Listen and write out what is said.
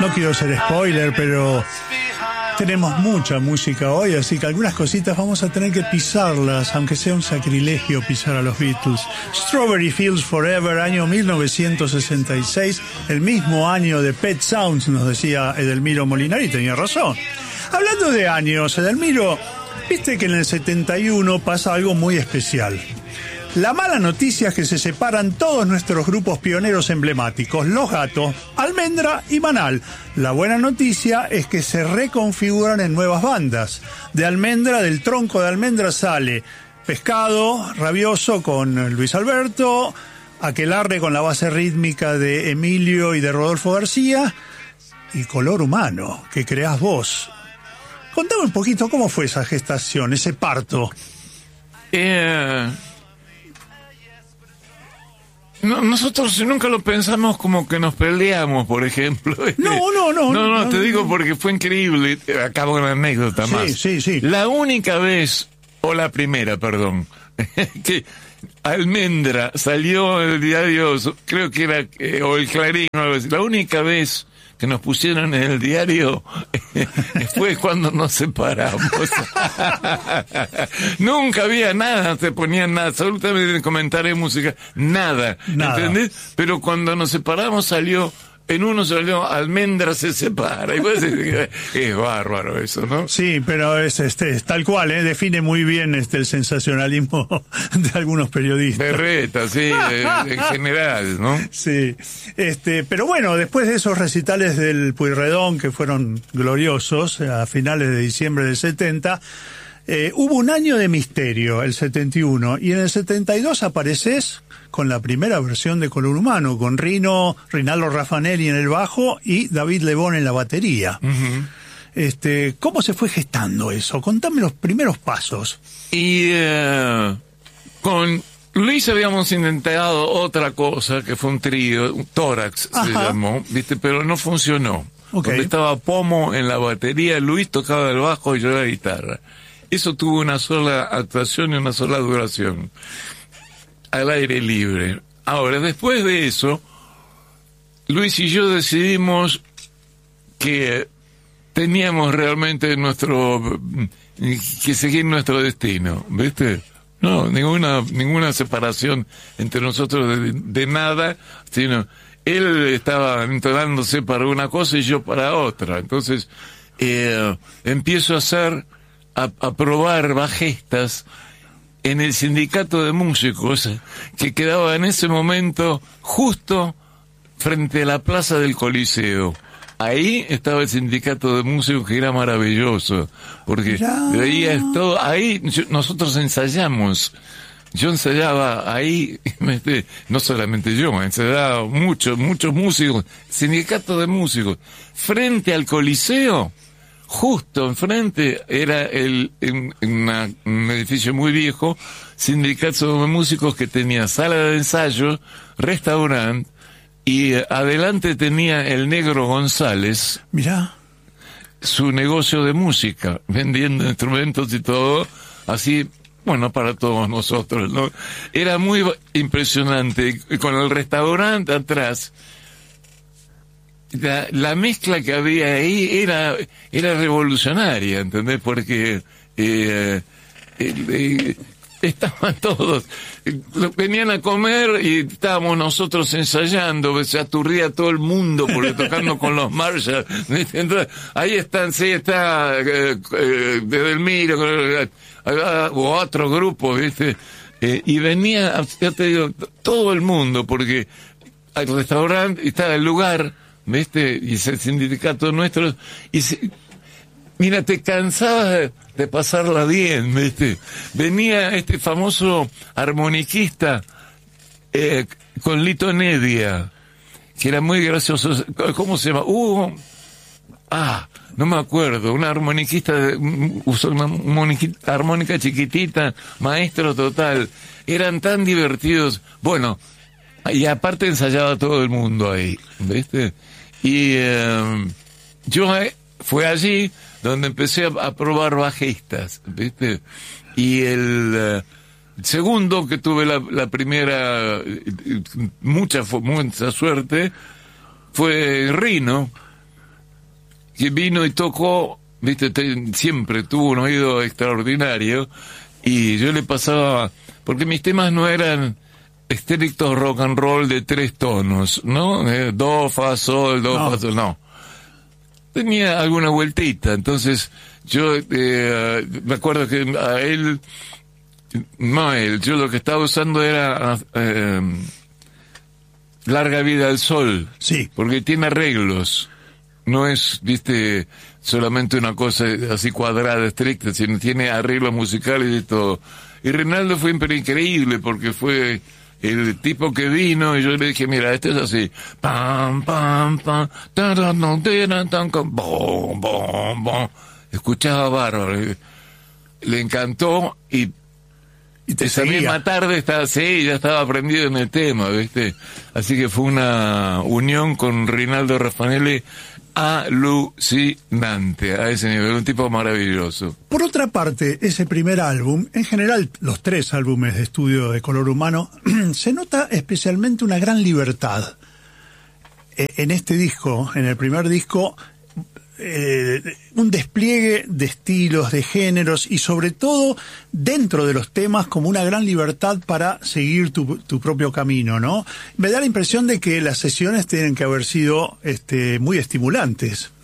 No quiero ser spoiler, pero tenemos mucha música hoy, así que algunas cositas vamos a tener que pisarlas, aunque sea un sacrilegio pisar a los Beatles. Strawberry Fields Forever, año 1966, el mismo año de Pet Sounds, nos decía Edelmiro Molinari, y tenía razón. Hablando de años, Edelmiro, viste que en el 71 pasa algo muy especial. La mala noticia es que se separan todos nuestros grupos pioneros emblemáticos, Los Gatos, Almendra y Manal. La buena noticia es que se reconfiguran en nuevas bandas. De Almendra, del tronco de Almendra sale Pescado Rabioso con Luis Alberto, Aquelarre con la base rítmica de Emilio y de Rodolfo García, y Color Humano, que creás vos. Contame un poquito cómo fue esa gestación, ese parto. No, nosotros nunca lo pensamos como que nos peleamos, por ejemplo. No, te digo porque fue increíble. Acabo una anécdota más. Sí. La única vez, o la primera, perdón, que Almendra salió en el diario, creo que era, o el Clarín, o algo así, la única vez que nos pusieron en el diario fue cuando nos separamos. Nunca había nada, te ponían nada, absolutamente comentario de música, nada, ¿entendés? Pero cuando nos separamos salió Almendra se separa. Y vos decís, es bárbaro eso, ¿no? Sí, pero es tal cual, define muy bien el sensacionalismo de algunos periodistas. Berreta, sí, en general, ¿no? Sí. Pero bueno, después de esos recitales del Pueyrredón, que fueron gloriosos, a finales de diciembre del 70, hubo un año de misterio, el 71, y en el 72 apareces con la primera versión de Color Humano, con Rinaldo Raffanelli en el bajo y David Lebón en la batería. Uh-huh. ¿Cómo se fue gestando eso? Contame los primeros pasos. Y con Luis habíamos intentado otra cosa, que fue un trío, un tórax. Ajá. Se llamó, ¿viste? Pero no funcionó. Okay. Donde estaba Pomo en la batería, Luis tocaba el bajo y yo la guitarra. Eso tuvo una sola actuación y una sola duración, al aire libre. Ahora, después de eso, Luis y yo decidimos que teníamos realmente que seguir nuestro destino, ¿viste? No, ninguna separación entre nosotros de nada, sino él estaba entonándose para una cosa y yo para otra. Entonces, empiezo a probar bajistas en el sindicato de músicos que quedaba en ese momento justo frente a la plaza del Coliseo. Ahí estaba el sindicato de músicos, que era maravilloso, porque veías todo. Ahí nosotros ensayamos. Yo ensayaba ahí, no solamente yo, ensayaba muchos músicos, sindicato de músicos, frente al Coliseo. Justo enfrente era un edificio muy viejo, sindicato de músicos, que tenía sala de ensayo, restaurante, y adelante tenía el Negro González. Mirá. Su negocio de música, vendiendo instrumentos y todo, así, bueno, para todos nosotros, ¿no? Era muy impresionante, con el restaurante atrás. La mezcla que había ahí era revolucionaria, ¿entendés? Porque estaban todos, venían a comer y estábamos nosotros ensayando, se aturdía todo el mundo porque tocando con los Marshall. Entonces, ahí está Edelmiro, o otro grupo, ¿viste? Y venía, ya te digo, todo el mundo, porque al restaurante estaba el lugar, ¿viste? Y el sindicato nuestro, mira, te cansabas de pasarla bien, ¿viste? Venía este famoso armoniquista con Lito Nedia, que era muy gracioso. ¿Cómo se llama? No me acuerdo. Un armoniquista, usó una armónica chiquitita, maestro total. Eran tan divertidos. Bueno, y aparte ensayaba todo el mundo ahí, ¿viste? Y fue allí donde empecé a probar bajistas, ¿viste? Y el segundo, que tuve la primera, mucha suerte, fue Rino, que vino y tocó, viste, siempre tuvo un oído extraordinario, y yo le pasaba, porque mis temas no eran estrictos rock and roll de 3 tonos, ¿no? Do, fa, sol, do, fa, sol, no. Tenía alguna vueltita, entonces yo me acuerdo que a él, yo lo que estaba usando era Larga vida al sol, sí, porque tiene arreglos, no es, viste, solamente una cosa así cuadrada, estricta, sino tiene arreglos musicales y todo. Y Reinaldo fue increíble, porque fue el tipo que vino, y yo le dije, mira, este es así, pam, pam, pam, bom, bom, bom. Escuchaba bárbaro, le encantó, y esa misma tarde ya estaba aprendido en el tema, ¿viste? Así que fue una unión con Reinaldo Raffanelli alucinante, a ese nivel, un tipo maravilloso. Por otra parte, ese primer álbum, en general los 3 álbumes de estudio de Color Humano, se nota especialmente una gran libertad. En este disco, en el primer disco, un despliegue de estilos, de géneros, y sobre todo dentro de los temas como una gran libertad para seguir tu propio camino, ¿no? Me da la impresión de que las sesiones tienen que haber sido muy estimulantes.